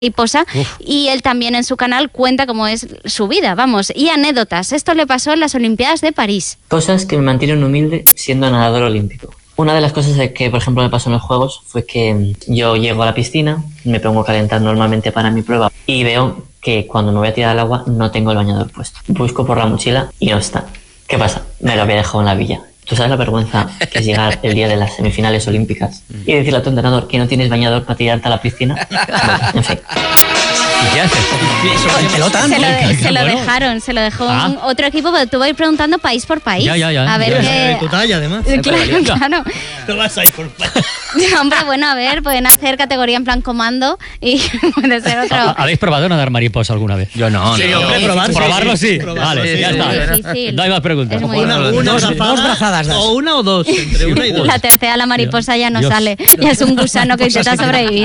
mariposa. Y él también en su canal cuenta cómo es su vida, vamos, y anécdotas. Esto le pasó en las Olimpiadas de París. Cosas que me mantienen humilde siendo nadador olímpico. Una de las cosas que, por ejemplo, me pasó en los Juegos fue que yo llego a la piscina, me pongo a calentar normalmente para mi prueba y veo que cuando me voy a tirar al agua no tengo el bañador puesto. Busco por la mochila y no está. ¿Qué pasa? Me lo había dejado en la villa. ¿Tú sabes la vergüenza que es llegar el día de las semifinales olímpicas y decirle a tu entrenador que no tienes bañador para tirarte a la piscina? Bueno, en fin. ¿Y qué haces? Se lo dejó otro equipo, pero tú vas a ir preguntando país por país. Ya. A ver qué... Tu talla, además. Claro. No vas a ir por país. Hombre, bueno, a ver, pueden hacer categoría en plan comando y puede ser otro... ¿Habéis probado nadar mariposa alguna vez? Yo no. Sí, hombre, probarlo sí. Probarlo, Vale, sí, ya sí, está. difícil. No hay más preguntas. Es muy Dos brazadas. O una o dos. Entre una y dos. La tercera, la mariposa, ya no Dios. sale. Ya es un gusano que intenta sobrevivir.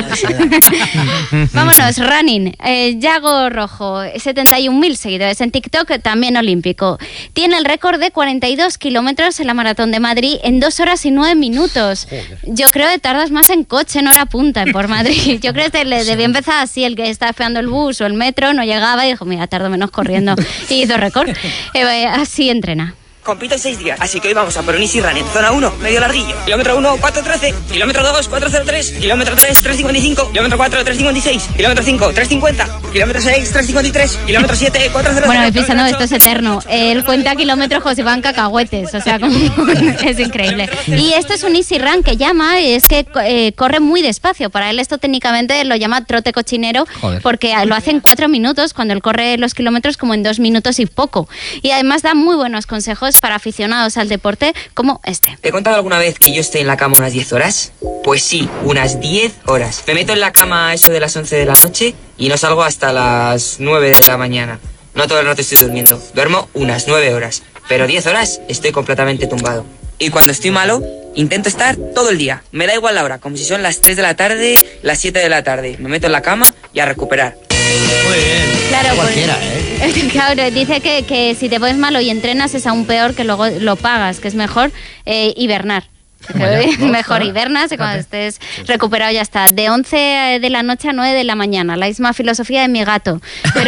Vámonos, running. Yago Rojo, 71.000 seguidores en TikTok, también olímpico. Tiene el récord de 42 kilómetros en la Maratón de Madrid en 2 horas y 9 minutos. Yo creo que tardas más en coche, en hora punta, por Madrid. Yo creo que le debía empezar así, el que estaba esperando el bus o el metro, no llegaba y dijo, mira, tardo menos corriendo. Y hizo récord. Así entrena. Compito en 6 días, así que hoy vamos a por un Easy Run en zona 1, medio larguillo. Kilómetro 1, 4.13. Kilómetro 2, 4.03. Kilómetro 3, 3.55. Kilómetro 4, 3.56. Kilómetro 5, 3.50. Kilómetro 6, 3.53. Kilómetro 7, 4.00. Bueno, pensando, esto es eterno. Él cuenta kilómetros como si van cacahuetes, o sea, como es increíble. Y esto es un Easy Run que llama, es que corre muy despacio. Para él esto técnicamente lo llama trote cochinero, porque lo hace en 4 minutos, cuando él corre los kilómetros como en 2 minutos y poco. Y además da muy buenos consejos para aficionados al deporte como este. ¿Te he contado alguna vez que yo estoy en la cama unas 10 horas? Pues sí, unas 10 horas. Me meto en la cama a eso de las 11 de la noche y no salgo hasta las 9 de la mañana. No todo el rato estoy durmiendo. Duermo unas 9 horas. Pero 10 horas estoy completamente tumbado. Y cuando estoy malo, intento estar todo el día. Me da igual la hora, como si son las 3 de la tarde, las 7 de la tarde. Me meto en la cama y a recuperar. Muy bien. Claro, Cualquiera, claro, dice que si te pones malo y entrenas es aún peor que luego lo pagas, que es mejor hibernar. Mejor hibernas y cuando estés recuperado ya está. De 11 de la noche a 9 de la mañana. La misma filosofía de mi gato.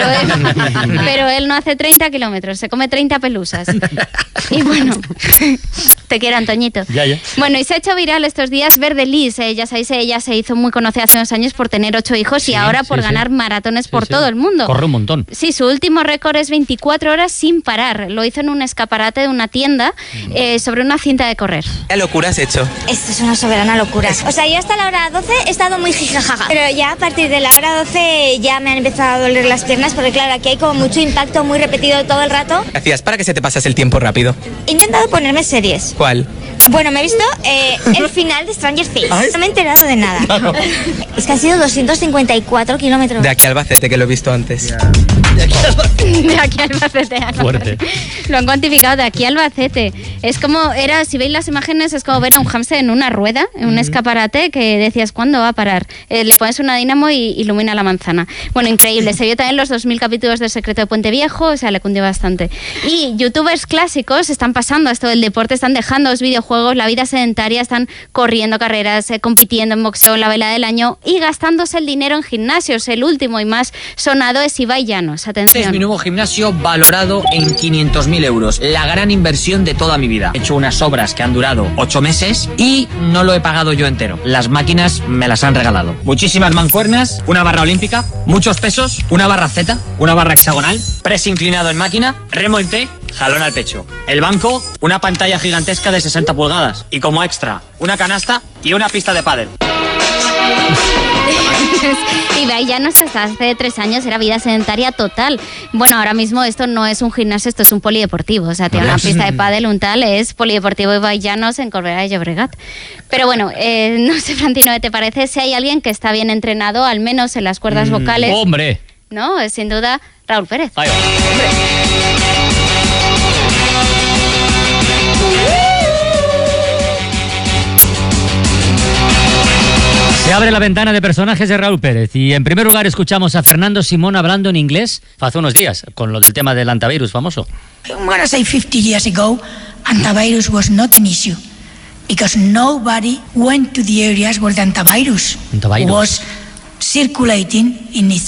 Pero él no hace 30 kilómetros, se come 30 pelusas. Y bueno, te quiero, Antoñito. Ya. Bueno, y se ha hecho viral estos días Verde Liz. Ya sabéis, ella se hizo muy conocida hace unos años por tener 8 hijos y ahora por ganar maratones por todo el mundo. Corre un montón. Sí, su último récord es 24 horas sin parar. Lo hizo en un escaparate de una tienda sobre una cinta de correr. ¿Qué locura has hecho? Esto es una soberana locura. O sea, yo hasta la hora 12 he estado muy jijajaja. Pero ya a partir de la hora 12 ya me han empezado a doler las piernas porque claro, aquí hay como mucho impacto muy repetido todo el rato. ¿Qué hacías para que se te pasase el tiempo rápido? He intentado ponerme series. ¿Cuál? Bueno, me he visto el final de Stranger Things. No me he enterado de nada. Claro. Es que han sido 254 kilómetros. De aquí a Albacete, que lo he visto antes. De aquí a Albacete. Fuerte. Lo han cuantificado de aquí a Albacete. Es como, si veis las imágenes, es como ver a un hámster en una rueda, en un escaparate, que decías, ¿cuándo va a parar? Le pones una dinamo y ilumina la manzana. Bueno, increíble. Se vio también los 2000 capítulos del Secreto de Puente Viejo, o sea, le cundió bastante. Y youtubers clásicos están pasando a esto del deporte, están dejando los videojuegos, la vida sedentaria, están corriendo carreras, compitiendo en boxeo en la vela del año y gastándose el dinero en gimnasios. El último y más sonado es Ibai Llanos. Atención. Es mi nuevo gimnasio valorado en 500.000 euros. La gran inversión de toda mi vida. He hecho unas obras que han durado 8 meses y no lo he pagado yo entero. Las máquinas me las han regalado. Muchísimas mancuernas, una barra olímpica, muchos pesos, una barra Z, una barra hexagonal, press inclinado en máquina, remo en T, jalón al pecho. El banco, una pantalla gigantesca de 60 pulgadas. Y como extra, una canasta y una pista de pádel. Ibai Llanos hasta hace 3 años era vida sedentaria total. Bueno, ahora mismo esto no es un gimnasio, esto es un polideportivo. O sea, tiene una pista de pádel, un tal, es polideportivo Ibai Llanos en Corbera de Llobregat. Pero bueno, no sé, Frantino, ¿qué te parece? Si hay alguien que está bien entrenado, al menos en las cuerdas vocales. ¡Hombre! ¿No? Es sin duda Raúl Pérez. Ahí va. Se abre la ventana de personajes de Raúl Pérez y en primer lugar escuchamos a Fernando Simón hablando en inglés hace unos días con lo del tema del antivirus famoso. I'm gonna say 50 years ago, antivirus was not an issue because nobody went to the areas where the antivirus was circulating in its